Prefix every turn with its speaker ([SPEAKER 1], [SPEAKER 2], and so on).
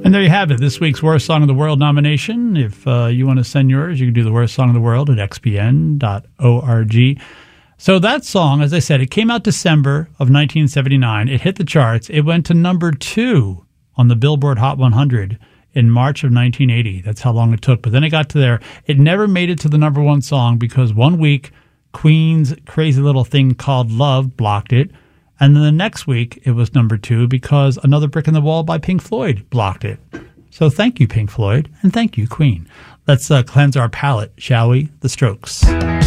[SPEAKER 1] And there you have it, this week's Worst Song of the World nomination. If you want to send yours, you can do the Worst Song of the World at xpn.org. So that song, as I said, it came out December of 1979. It hit the charts. It went to number 2 on the Billboard Hot 100 in March of 1980. That's how long it took. But then it got to there. It never made it to the number 1 song because one week Queen's Crazy Little Thing Called Love blocked it. And then the next week it was number 2 because Another Brick in the Wall by Pink Floyd blocked it. So thank you, Pink Floyd, and thank you, Queen. Let's cleanse our palate, shall we? The Strokes.